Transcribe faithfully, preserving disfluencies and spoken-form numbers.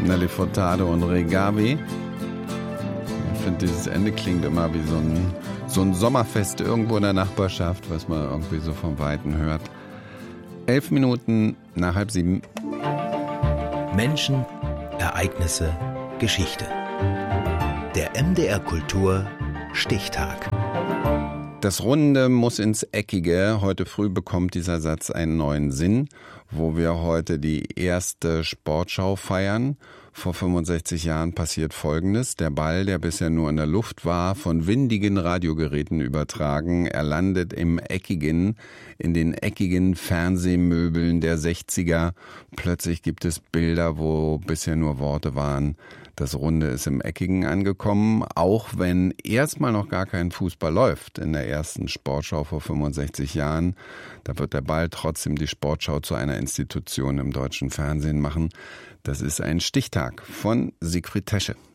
Nelly Furtado und Regawi. Ich finde, dieses Ende klingt immer wie so ein, so ein Sommerfest irgendwo in der Nachbarschaft, was man irgendwie so vom Weiten hört. Elf Minuten nach halb sieben. Menschen, Ereignisse, Geschichte. Der M D R Kultur Stichtag. Das Runde muss ins Eckige. Heute früh bekommt dieser Satz einen neuen Sinn, wo wir heute die erste Sportschau feiern. Vor fünfundsechzig Jahren passiert Folgendes. Der Ball, der bisher nur in der Luft war, von windigen Radiogeräten übertragen. Er landet im Eckigen, in den eckigen Fernsehmöbeln der sechziger. Plötzlich gibt es Bilder, wo bisher nur Worte waren. Das Runde ist im Eckigen angekommen, auch wenn erstmal noch gar kein Fußball läuft in der ersten Sportschau vor fünfundsechzig Jahren. Da wird der Ball trotzdem die Sportschau zu einer Institution im deutschen Fernsehen machen. Das ist ein Stichtag von Siegfried Tesche.